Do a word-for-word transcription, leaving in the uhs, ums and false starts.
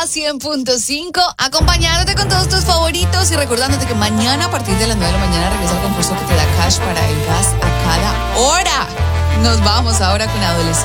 cien punto cinco, acompañándote con todos tus favoritos y recordándote que mañana a partir de las nueve de la mañana regresa el concurso que te da cash para el gas a cada hora. Nos vamos ahora con Adolescente.